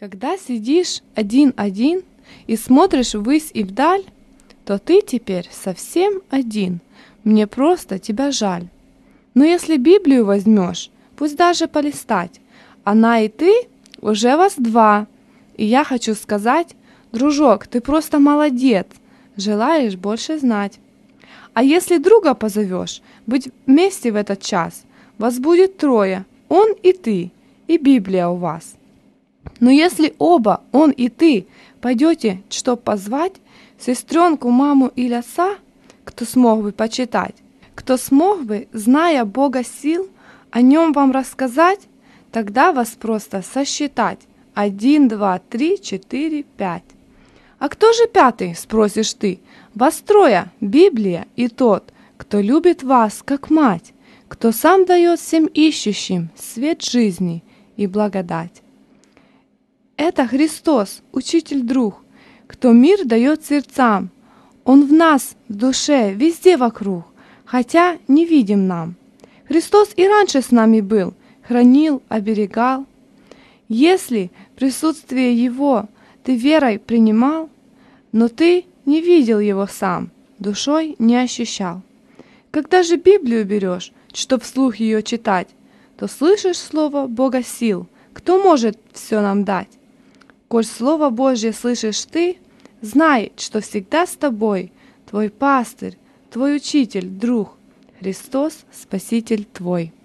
Когда сидишь один-один и смотришь ввысь и вдаль, то ты теперь совсем один, мне просто тебя жаль. Но если Библию возьмешь, пусть даже полистать, она и ты уже вас два. И я хочу сказать, дружок, ты просто молодец, желаешь больше знать. А если друга позовешь, быть вместе в этот час, вас будет трое, он и ты, и Библия у вас. Но если оба, он и ты, пойдете, чтоб позвать сестренку, маму или отца, кто смог бы почитать, кто смог бы, зная Бога сил, о нем вам рассказать, тогда вас просто сосчитать. 1, 2, 3, 4, 5. А кто же пятый, спросишь ты? Вас трое, Библия и тот, кто любит вас, как мать, кто сам дает всем ищущим свет жизни и благодать. Это Христос, Учитель-друг, кто мир дает сердцам. Он в нас, в душе, везде вокруг, хотя не видим нам. Христос и раньше с нами был, хранил, оберегал. Если присутствие Его ты верой принимал, но ты не видел Его сам, душой не ощущал. Когда же Библию берешь, чтоб вслух ее читать, то слышишь слово Бога сил, кто может все нам дать. Коль Слово Божье слышишь ты, знай, что всегда с тобой твой пастырь, твой учитель, друг, Христос, Спаситель твой.